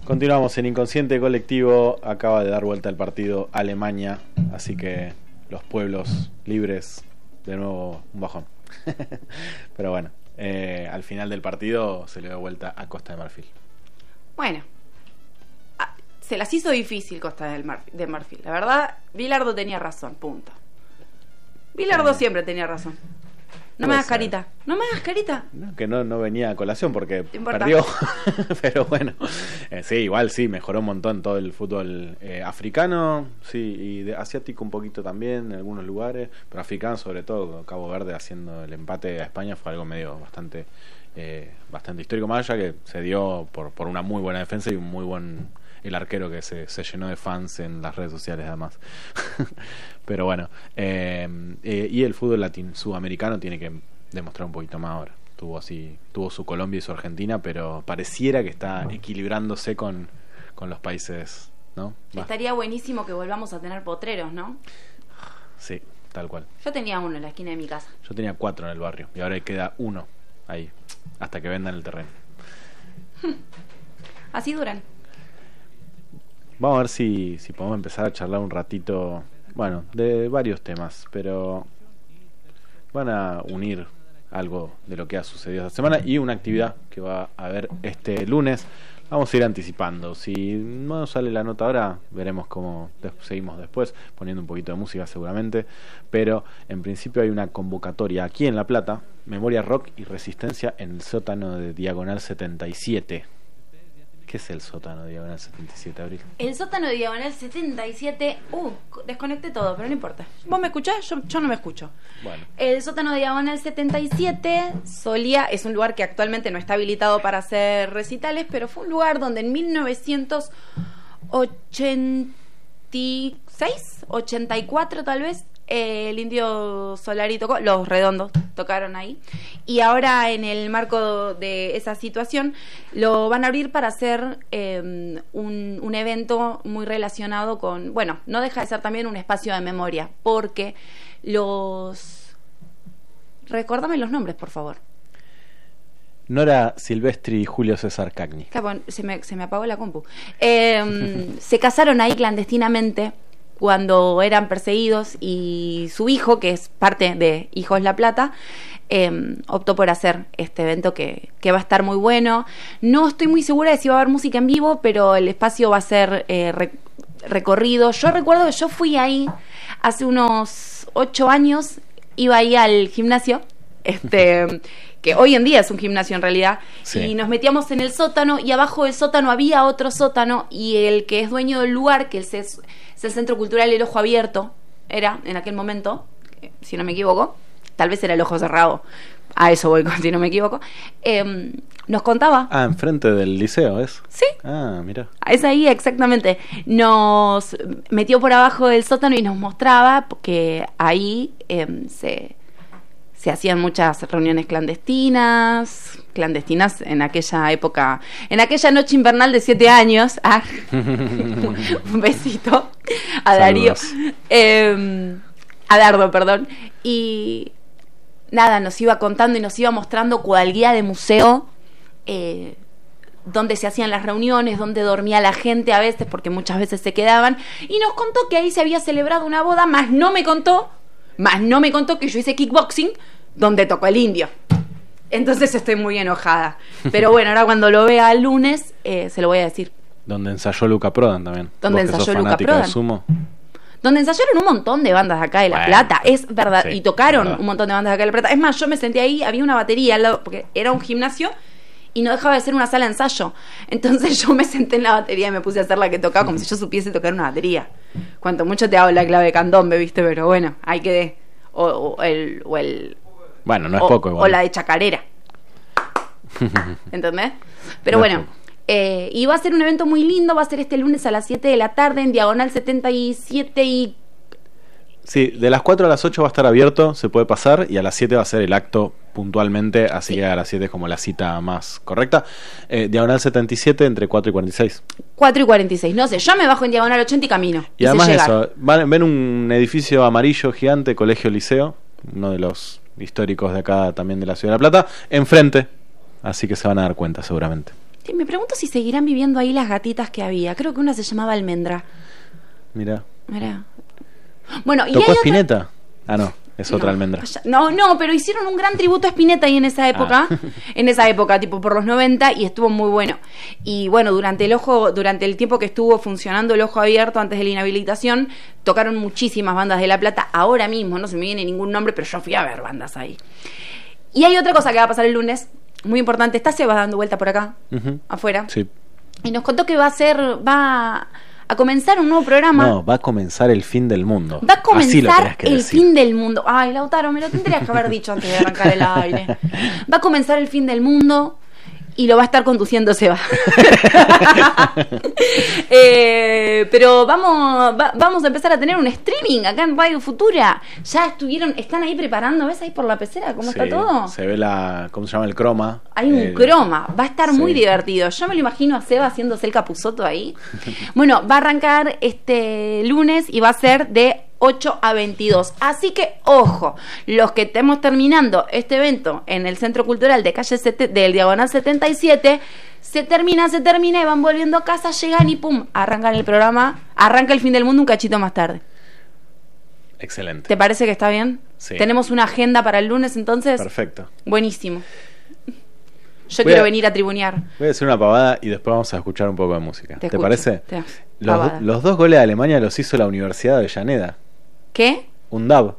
Continuamos en Inconsciente Colectivo. Acaba de dar vuelta el partido Alemania, así que los pueblos libres, de nuevo un bajón. Pero bueno, al final del partido se le dio vuelta a Costa de Marfil. Bueno, se las hizo difícil Costa de Marfil. La verdad, Bilardo tenía razón, punto. Bilardo siempre tenía razón. No me hagas carita. No me hagas carita. No, que no venía a colación porque importa. Perdió. Pero bueno, sí, igual sí, mejoró un montón todo el fútbol africano, sí, y asiático un poquito también en algunos lugares, pero africano sobre todo. Cabo Verde haciendo el empate a España fue algo medio bastante histórico, más allá que se dio por una muy buena defensa y un muy buen... el arquero que se llenó de fans en las redes sociales además. Pero bueno, y el fútbol sudamericano tiene que demostrar un poquito más ahora. Tuvo su Colombia y su Argentina, pero pareciera que está equilibrándose con los países, ¿no? Estaría buenísimo que volvamos a tener potreros, ¿no? Sí, tal cual. Yo tenía uno en la esquina de mi casa. Yo tenía 4 en el barrio y ahora queda uno ahí, hasta que vendan el terreno. Así duran. Vamos a ver si podemos empezar a charlar un ratito, bueno, de varios temas, pero van a unir algo de lo que ha sucedido esta semana y una actividad que va a haber este lunes. Vamos a ir anticipando. Si no sale la nota ahora, veremos cómo seguimos después, poniendo un poquito de música seguramente, pero en principio hay una convocatoria aquí en La Plata, Memoria Rock y Resistencia en el sótano de Diagonal 77. ¿Qué es el sótano de Diagonal 77, Abril? El sótano de Diagonal 77... desconecté todo, pero no importa. ¿Vos me escuchás? Yo no me escucho. Bueno. El sótano de Diagonal 77 es un lugar que actualmente no está habilitado para hacer recitales, pero fue un lugar donde en 1986, 84 tal vez, el Indio Solari tocó, Los Redondos tocaron ahí, y ahora en el marco de esa situación lo van a abrir para hacer un evento muy relacionado con, bueno, no deja de ser también un espacio de memoria, porque recórdame los nombres, por favor. Nora Silvestri y Julio César Cagni. Claro, se me apagó la compu. Se casaron ahí clandestinamente cuando eran perseguidos, y su hijo, que es parte de Hijos La Plata, optó por hacer este evento que va a estar muy bueno. No estoy muy segura de si va a haber música en vivo, pero el espacio va a ser recorrido. Yo recuerdo que yo fui ahí hace unos 8 años, iba ahí al gimnasio, que hoy en día es un gimnasio en realidad, sí. Y nos metíamos en el sótano, y abajo del sótano había otro sótano, y el que es dueño del lugar, que es el Centro Cultural El Ojo Abierto, era en aquel momento, si no me equivoco, tal vez era El Ojo Cerrado, a eso voy, si no me equivoco, nos contaba. Enfrente del liceo, ¿es? Sí. Mira. Es ahí, exactamente. Nos metió por abajo del sótano y nos mostraba que ahí se hacían muchas reuniones clandestinas en aquella época, en aquella noche invernal de 7 años. Un besito a Darío. A Dardo, perdón. Y nada, nos iba contando y nos iba mostrando cual guía de museo, dónde se hacían las reuniones, dónde dormía la gente a veces, porque muchas veces se quedaban. Y nos contó que ahí se había celebrado una boda, más no me contó que yo hice kickboxing donde tocó el Indio. Entonces estoy muy enojada. Pero bueno, ahora cuando lo vea el lunes, se lo voy a decir. Donde ensayó Luca Prodan también. Donde ensayó Luca Prodan. Donde ensayaron un montón de bandas de acá de La Plata, es verdad, sí, y tocaron un montón de bandas de acá de La Plata. Es más, yo me senté ahí, había una batería al lado, porque era un gimnasio y no dejaba de ser una sala de ensayo. Entonces yo me senté en la batería y me puse a hacer la que tocaba, como si yo supiese tocar una batería. Cuanto mucho te hago la clave de candombe, ¿viste? Pero bueno, ahí quedé. Bueno, no es poco igual. O la de chacarera. ¿Entendés? Pero no bueno, y va a ser un evento muy lindo. Va a ser este lunes a las 7 de la tarde en Diagonal 77 y... Sí, de las 4 a las 8 va a estar abierto, se puede pasar, y a las 7 va a ser el acto puntualmente, así que a las 7 es como la cita más correcta. Diagonal 77 entre 4 y 46. 4 y 46, no sé, yo me bajo en Diagonal 80 y camino. Y además eso, ven un edificio amarillo gigante, Colegio Liceo, uno de los históricos de acá también de la Ciudad de La Plata, enfrente, así que se van a dar cuenta seguramente. Sí, me pregunto si seguirán viviendo ahí las gatitas que había. Creo que una se llamaba Almendra. Mirá. Bueno, y ¿Tocó hay otra... Spinetta? Ah, no, es otra Almendra. No, pero hicieron un gran tributo a Spinetta ahí en esa época. En esa época, tipo por los 90, y estuvo muy bueno. Y bueno, durante el tiempo que estuvo funcionando el Ojo Abierto antes de la inhabilitación, tocaron muchísimas bandas de La Plata. Ahora mismo no se me viene ningún nombre, pero yo fui a ver bandas ahí. Y hay otra cosa que va a pasar el lunes, muy importante. Está Seba dando vuelta por acá, afuera. Sí. Y nos contó que va a comenzar un nuevo programa. No, va a comenzar el fin del mundo. Va a comenzar el decir. fin del mundo. Ay, Lautaro, me lo tendrías que haber dicho antes de arrancar el aire. Va a comenzar el fin del mundo y lo va a estar conduciendo Seba. Pero vamos a empezar a tener un streaming acá en Radio Futura. Ya están ahí preparando, ¿ves ahí por la pecera cómo está todo? Se ve ¿cómo se llama? El croma. Hay un croma, va a estar muy divertido. Yo me lo imagino a Seba haciéndose el capuzoto ahí. Bueno, va a arrancar este lunes y va a ser de 8 a 22. Así que, ojo, los que estemos terminando este evento en el Centro Cultural de calle del Diagonal 77, se termina y van volviendo a casa, llegan y pum, arrancan el programa, arranca el fin del mundo un cachito más tarde. Excelente. ¿Te parece que está bien? Sí. ¿Tenemos una agenda para el lunes entonces? Perfecto. Buenísimo. Yo quiero venir a tribunear. Voy a hacer una pavada y después vamos a escuchar un poco de música. ¿Te parece? Pavada. Los 2 goles de Alemania los hizo la Universidad de Avellaneda. ¿Qué? Un DAB.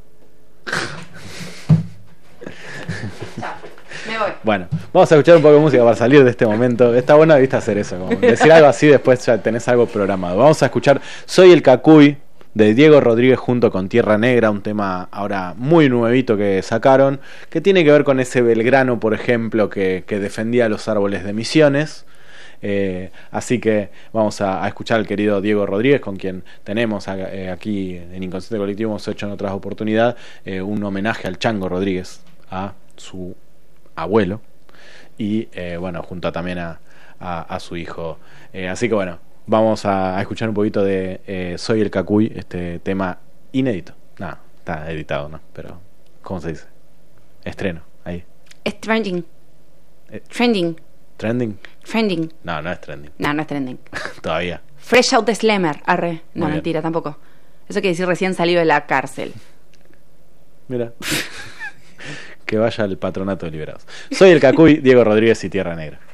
Me voy. Bueno, vamos a escuchar un poco de música para salir de este momento. Está buena vista hacer eso, como decir algo así, después ya tenés algo programado. Vamos a escuchar Soy el Cacuy de Diego Rodríguez junto con Tierra Negra, un tema ahora muy nuevito que sacaron, que tiene que ver con ese Belgrano, por ejemplo, que defendía los árboles de Misiones. Así que vamos a escuchar al querido Diego Rodríguez, con quien tenemos aquí en Inconsciente Colectivo, hemos hecho en otras oportunidades un homenaje al Chango Rodríguez, a su abuelo, y bueno, junto también a su hijo. Así que bueno, vamos a escuchar un poquito de Soy el Cacuy, este tema inédito. No, está editado, ¿no? Pero, ¿cómo se dice? Estreno, ahí. Es trending. ¿Trending? Trending. No, no es trending. No es trending. Todavía. Fresh out the slammer, arre. No, Muy mentira, tampoco. Eso quiere decir recién salido de la cárcel. Mira. Que vaya al patronato de liberados. Soy el Cacuy, Diego Rodríguez y Tierra Negra.